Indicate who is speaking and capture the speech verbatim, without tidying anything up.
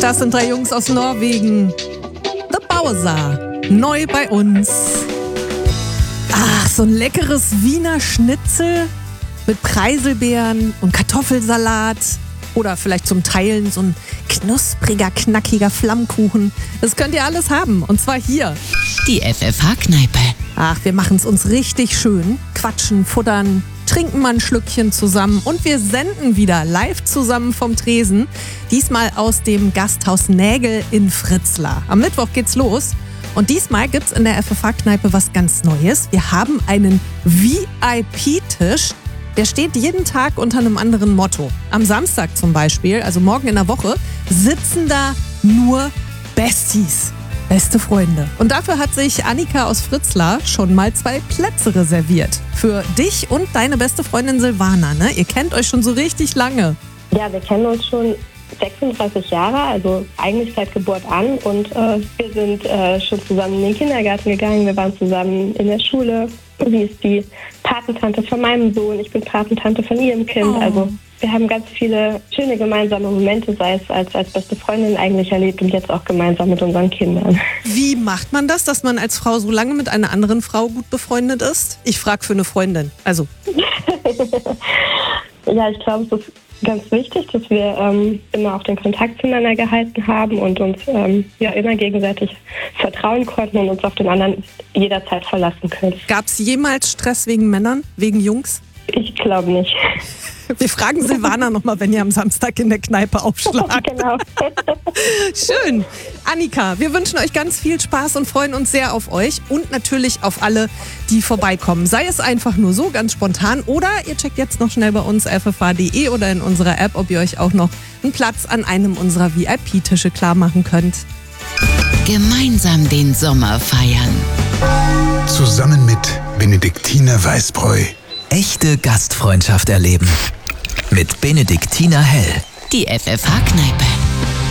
Speaker 1: Das sind drei Jungs aus Norwegen. The Bowser, neu bei uns. Ach, so ein leckeres Wiener Schnitzel mit Preiselbeeren und Kartoffelsalat. Oder vielleicht zum Teilen so ein knuspriger, knackiger Flammkuchen. Das könnt ihr alles haben. Und zwar hier.
Speaker 2: Die F F H-Kneipe.
Speaker 1: Ach, wir machen es uns richtig schön. Quatschen, futtern, trinken mal ein Schlückchen zusammen. Und wir senden wieder live zusammen vom Tresen. Diesmal aus dem Gasthaus Nägel in Fritzlar. Am Mittwoch geht's los. Und diesmal gibt's in der F F H-Kneipe was ganz Neues. Wir haben einen V I P-Tisch. Der steht jeden Tag unter einem anderen Motto. Am Samstag zum Beispiel, also morgen in der Woche, sitzen da nur Besties, beste Freunde. Und dafür hat sich Annika aus Fritzlar schon mal zwei Plätze reserviert. Für dich und deine beste Freundin Silvana, ne? Ihr kennt euch schon so richtig lange.
Speaker 3: Ja, wir kennen uns schon sechsunddreißig Jahre, also eigentlich seit Geburt an. Und äh, wir sind äh, schon zusammen in den Kindergarten gegangen, wir waren zusammen in der Schule. Sie ist die Patentante von meinem Sohn, ich bin Patentante von ihrem Kind. Oh. Also wir haben ganz viele schöne gemeinsame Momente, sei es als, als beste Freundin eigentlich erlebt und jetzt auch gemeinsam mit unseren Kindern.
Speaker 1: Wie macht man das, dass man als Frau so lange mit einer anderen Frau gut befreundet ist? Ich frage für eine Freundin, also.
Speaker 3: Ja, ich glaube, es ist ganz wichtig, dass wir ähm, immer auch den Kontakt zueinander gehalten haben und uns ähm, ja immer gegenseitig vertrauen konnten und uns auf den anderen jederzeit verlassen können.
Speaker 1: Gab es jemals Stress wegen Männern, wegen Jungs?
Speaker 3: Ich glaube nicht.
Speaker 1: Wir fragen Silvana nochmal, wenn ihr am Samstag in der Kneipe aufschlagt.
Speaker 3: Genau.
Speaker 1: Schön. Annika, wir wünschen euch ganz viel Spaß und freuen uns sehr auf euch und natürlich auf alle, die vorbeikommen. Sei es einfach nur so, ganz spontan, oder ihr checkt jetzt noch schnell bei uns f f h punkt d e oder in unserer App, ob ihr euch auch noch einen Platz an einem unserer V I P-Tische klar machen könnt.
Speaker 2: Gemeinsam den Sommer feiern.
Speaker 4: Zusammen mit Benediktiner Weißbräu.
Speaker 5: Echte Gastfreundschaft erleben. Mit Benediktiner Hell.
Speaker 2: Die F F H-Kneipe.